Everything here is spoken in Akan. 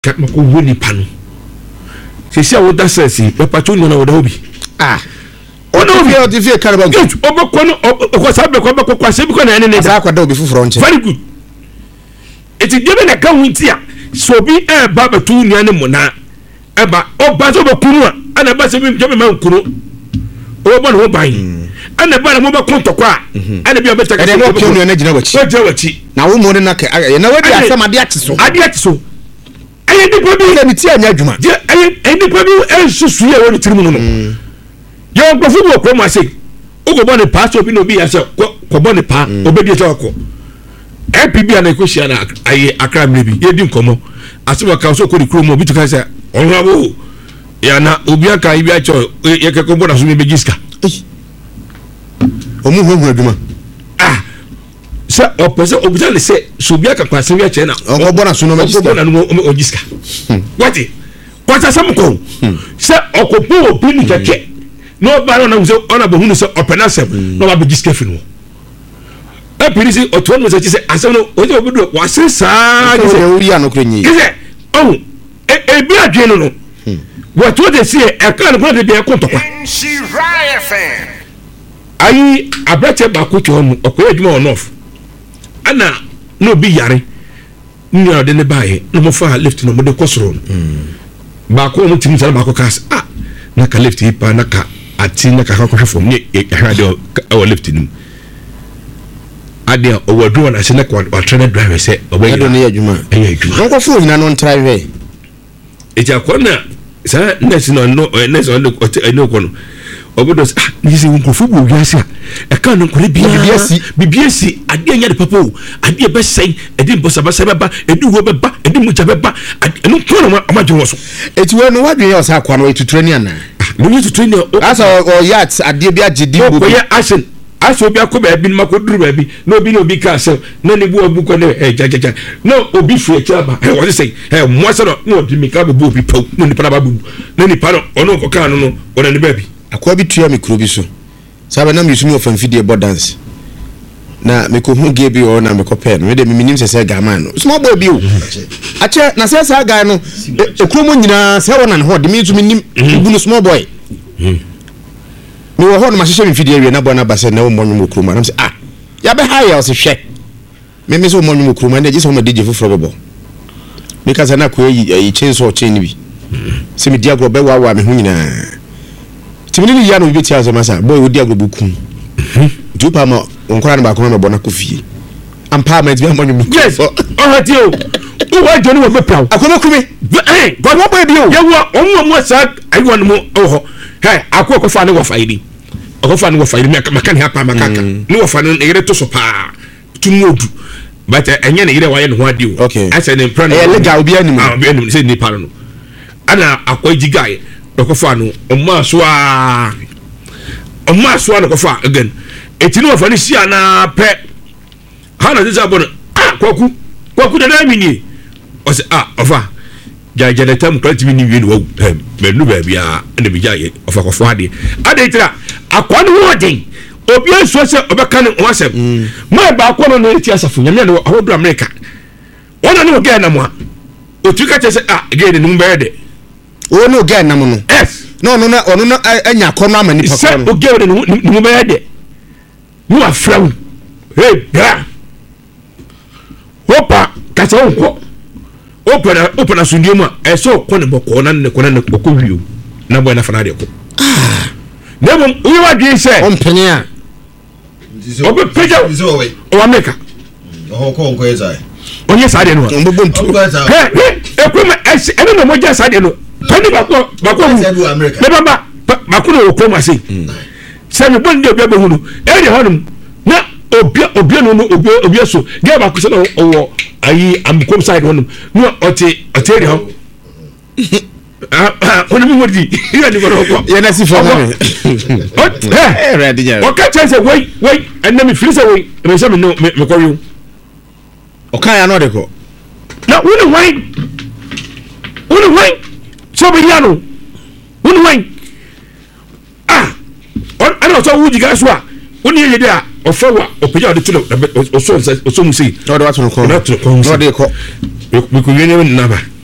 ka mako woni pano sisi a woda sesi e pacho no na woda obi ono obi o di fe karaba good obako no ko sabe ko obako kwase bi ko na ene za kwada obi fufuro nche very good eti debe na ka hunti a so bi e ba batu nua ne mo na e ba oba so bakunu a ana ba se bi jebe ma nkuru obo no ban ana ba na mo ba konto kwa ana bi obeta ka ede no pio nua na gina wachi na wo mo ne na ka na wadi asama de atiso aye di probi na miti anya adwuma je aye di probi ensusu ye woni tirimu no yo gbofo bo ko ma se ogo bo ne pa so bi no bi ya se ko bo ne pa obedi se ko APB ana ko shia na aye akra mrebi ye di nkomo asibo ka so ko di kro mo bi to ka se onrabo ya na obi aka ibi acho ye ke ko bo na so me begiska omu hu adwuma se opese obisa le se sobia ka kwase wi ache na ogobo na so no magiska na no ogiska wati kwata samko se okopo obi ni keke no ba na so ona be hunu se opena sem no ba begiska finu e pirisi oto no se se asem no oje obido wase saa ke se uri anokrenyi ke oh e bi adwe no no wato de se e ka no ko de be kontokwa ayi abrache ba ko cho no okoye adwuma on off ana no bi yare nnya de ne bae no mo fa lift no mo de kosoro ba ko mo tim sala ba ko kas na ka lift ipa na ka ati na ka ko hafo ni hade o lift nim ade o wadu na se na ko wa trainer driver se o be do ne adwuma nko fu nyina no ntrai we e ja ko na sa nesi no no ko no obodo nisi nkofu bu wiase e ka no kole bibiasi ade anya de papo ade be sei ade bosabasa beba ade wo beba ade muja beba no ko no amaje wo so eti we no wadwe ya sa kwa no etutrani ana no ni tutrani asa o yacht ade bi agedi bu ko ye asen aso bi akoba bi ma ko duru ba bi no bi no bi ka se na ni bu obu ko ne jajaja no obi fu e chaba e wo sei mo se no bi mi ka bu obi pau no ni para ba bu na ni para ono ko ka no ona ni ba bi akwa bi tua mikro bi so sabe na misumi of amfidie bo dance na meko hu ge bi o na meko pen me de minim se ga man no small boy bi o ache na se sa ga no ekromo nyina se wona ne ho de mi minim bu small boy me wo ho no ma hye mi fidie wie na bo na ba se na wo monwo kroma na se ya be ha ya o se hwe me so monwo kroma na je so ma DJ foforo bobo me ka sa na ko yi chenso chen bi se mi dia gro be wa me hu nyina timini ya no bi tia so masa boy wodi agrobuku dupa ma onkora na ba ko na bona kofie empowerment bi amon mu yes hati o wa joni wo be praw akoma kumi god mo boy bi o ye wo mo sa ai won mo oho akoko fa ne wo fa idi okofa ne wo fa idi maka ne hapa makaka ne wo fa ne yere to so pa tumuodu but enye ne yere wa ye ne ho ade o ase ne plan e legal obi anim obi anim se ni pa no ana akwaji guy okofa no omma so na kofa again etini wo fa ne sia na pe hana ze zabon kwaku da na mini o se ofa jaja da tam kwati mini wi no menu ba bia na bi jaye ofa kofo ade tira akwa no wodin obi anso se obeka ne wasem ma ba akwa no eti asafo nyame na odo America wona ne oga na mo otuka che se again ne mba de o no oga na mo no yes no anya akọ no amani papa no oga ne mba de no afraw bra opa kacha onko opena sundiuma eso ko ne boko na ne ko na boko wiu na bo na fana de ko demo uyi wa dwi se ompenia obe peja o America ko onko eza onye sa de no mbobon tu ekuma ene no moja sa de no tani bako ne baba bako no ko ma se se me bon de obi be hunu e de honum na obi no so ge ba ko se no owo ayi amkom side honum no ote de ho onu mi modi ya ni goro ko ya na si fo na ready ja o ka chance wait and me feel say wait me say me no me ko you o kan ya no de ko na unu wait so be ya no unu wait ana so wuji ga so a unu ye de a ofawa opeja de tulo o so mu sei o de wa to ko no de ko me ko yene na ba